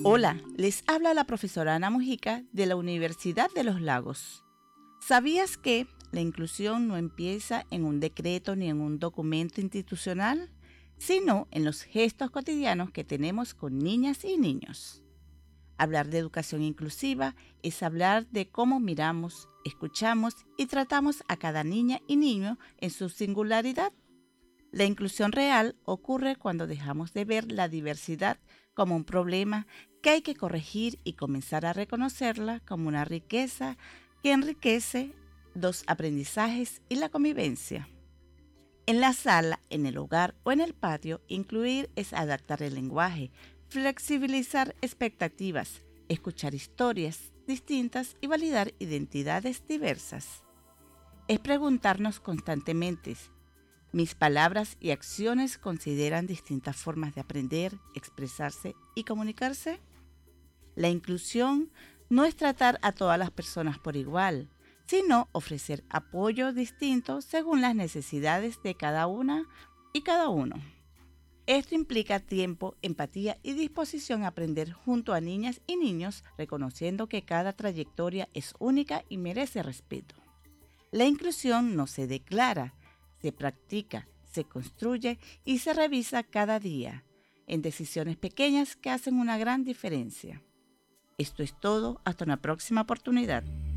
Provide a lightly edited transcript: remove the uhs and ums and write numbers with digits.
Hola, les habla la profesora Ana Mujica de la Universidad de los Lagos. ¿Sabías que la inclusión no empieza en un decreto ni en un documento institucional, sino en los gestos cotidianos que tenemos con niñas y niños? Hablar de educación inclusiva es hablar de cómo miramos, escuchamos y tratamos a cada niña y niño en su singularidad. La inclusión real ocurre cuando dejamos de ver la diversidad como un problema que hay que corregir y comenzar a reconocerla como una riqueza que enriquece los aprendizajes y la convivencia. En la sala, en el hogar o en el patio, incluir es adaptar el lenguaje, flexibilizar expectativas, escuchar historias distintas y validar identidades diversas. Es preguntarnos constantemente: ¿mis palabras y acciones consideran distintas formas de aprender, expresarse y comunicarse? La inclusión no es tratar a todas las personas por igual, sino ofrecer apoyo distinto según las necesidades de cada una y cada uno. Esto implica tiempo, empatía y disposición a aprender junto a niñas y niños, reconociendo que cada trayectoria es única y merece respeto. La inclusión no se declara, se practica, se construye y se revisa cada día, en decisiones pequeñas que hacen una gran diferencia. Esto es todo, hasta una próxima oportunidad.